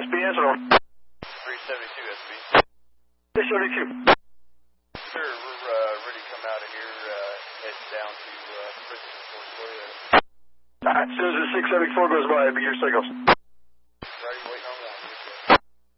SB, answer on. 372 SB. 372. Sir, we're ready to come out of here, head down to Princeton, Fort Toyota. Alright, as soon as the 674 goes by, be your signals.